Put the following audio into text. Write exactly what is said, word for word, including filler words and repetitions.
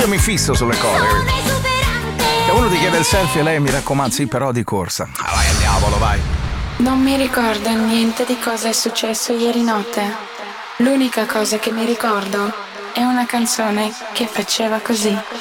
io mi fisso sulle cose. Se uno ti chiede il selfie, lei mi raccomanda, sì, però di corsa. Ah, vai al diavolo, vai. Non mi ricordo niente di cosa è successo ieri notte. L'unica cosa che mi ricordo è una canzone che faceva così.